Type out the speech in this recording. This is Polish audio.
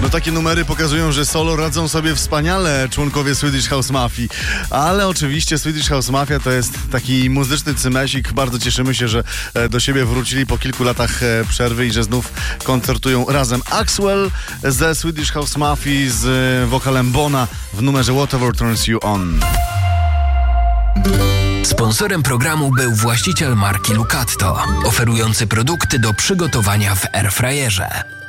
No takie numery pokazują, że solo radzą sobie wspaniale członkowie Swedish House Mafii. Ale oczywiście Swedish House Mafia to jest taki muzyczny cymesik. Bardzo cieszymy się, że do siebie wrócili po kilku latach przerwy i że znów koncertują razem. Axwell ze Swedish House Mafii z wokalem Bona w numerze Whatever Turns You On. Sponsorem programu był właściciel marki Lucatto, oferujący produkty do przygotowania w airfryerze.